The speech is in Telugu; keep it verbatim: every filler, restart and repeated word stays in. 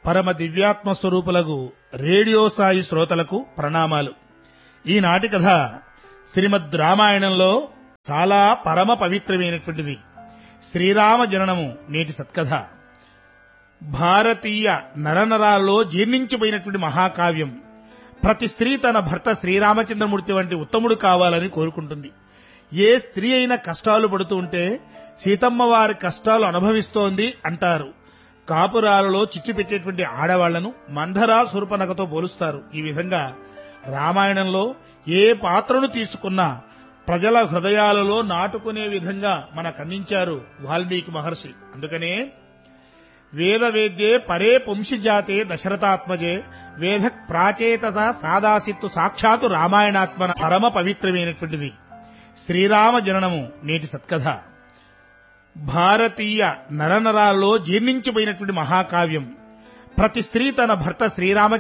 పరమ దివ్యాత్మ స్వరూపులకు రేడియో సాయి శ్రోతలకు ప్రణామాలు. ఈనాటి కథ శ్రీమద్ రామాయణంలో చాలా పరమ పవిత్రమైనటువంటిది. శ్రీరామ జననము నేటి సత్కథ. భారతీయ నరనరాల్లో జీర్ణించిపోయినటువంటి మహాకావ్యం. ప్రతి స్త్రీ తన భర్త శ్రీరామచంద్రమూర్తి వంటి ఉత్తముడు కావాలని కోరుకుంటుంది. ఏ స్త్రీ అయినా కష్టాలు పడుతూ ఉంటే సీతమ్మ వారి కష్టాలు అనుభవిస్తోంది అంటారు. కాపురాలలో చిచ్చు పెట్టేటువంటి ఆడవాళ్లను మంధరా శూర్పణఖతో పోలుస్తారు. ఈ విధంగా రామాయణంలో ఏ పాత్రను తీసుకున్నా ప్రజల హృదయాలలో నాటుకునే విధంగా మనకందించారు వాల్మీకి మహర్షి. అందుకనే వేద వేద్యే పరే పుంసిజాతే దశరథాత్మజే వేద ప్రాచేతత సాదాసిత్తు సాక్షాత్తు రామాయణాత్మన పరమ పవిత్రమైనటువంటిది. శ్రీరామ జననము నేటి సత్కథ. భారతీయ నరనరాల్లో జీర్ణించిపోయినటువంటి మహాకావ్యం. ప్రతి స్త్రీ తన భర్త శ్రీరామ